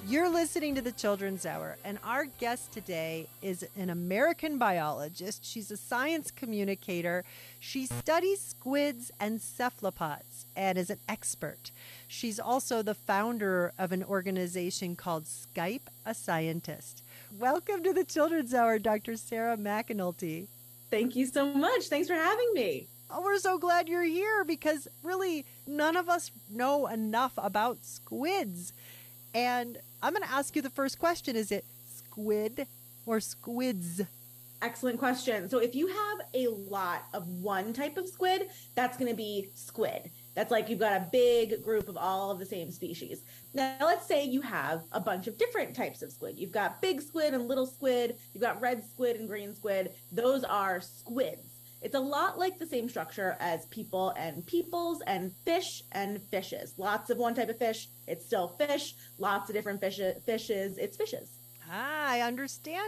You're listening to the Children's Hour, and our guest today is an American biologist. She's a science communicator. She studies squids and cephalopods and is an expert. She's also the founder of an organization called Skype a Scientist. Welcome to the Children's Hour, Dr. Sarah McAnulty. Thank you so much. Thanks for having me. Oh, we're so glad you're here because really none of us know enough about squids. And I'm going to ask you the first question. Is it squid or squids? Excellent question. So if you have a lot of one type of squid, that's going to be squid. That's like you've got a big group of all of the same species. Now, let's say you have a bunch of different types of squid. You've got big squid and little squid. You've got red squid and green squid. Those are squids. It's a lot like the same structure as people and peoples and fish and fishes. Lots of one type of fish, it's still fish. Lots of different fishes, it's fishes. I understand